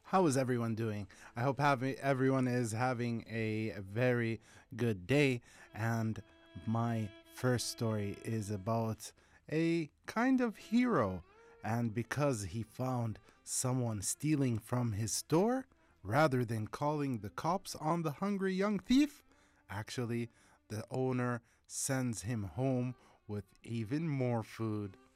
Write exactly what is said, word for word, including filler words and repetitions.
How is everyone doing? I hope having, everyone is having a very good day. And my first story is about a kind of hero. And because he found someone stealing from his store, rather than calling the cops on the hungry young thief, actually, the owner sends him home with even more food.